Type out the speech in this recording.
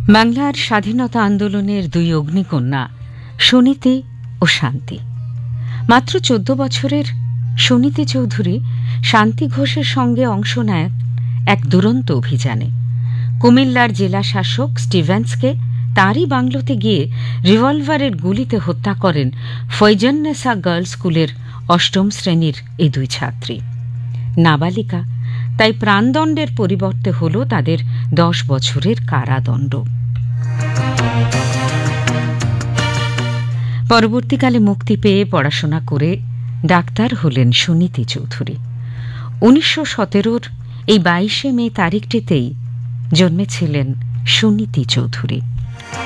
বাংলার স্বাধীনতা আন্দোলনের দুই অগ্নিকন্যা সুনীতি ও শান্তি। মাত্র 14 বছরের সুনীতি চৌধুরী শান্তি ঘোষের সঙ্গে অংশ নেয় এক দুরন্ত অভিযানে। কুমিল্লার জেলা শাসক স্টিভেন্সকে তারই বাংলোতে গিয়ে রিভলভারের গুলিতে হত্যা করেন ফয়জুন্নেসা গার্লস স্কুলের 8ম শ্রেণীর এই দুই ছাত্রী। নাবালিকা, তাই প্রাণদণ্ডের পরিবর্তে হল তাদের 10 বছরের কারাদণ্ড। পরবর্তীকালে মুক্তি পেয়ে পড়াশোনা করে ডাক্তার হলেন সুনীতি চৌধুরী। 1917 এই 22 মে তারিখটিতেই জন্মেছিলেন সুনীতি চৌধুরী।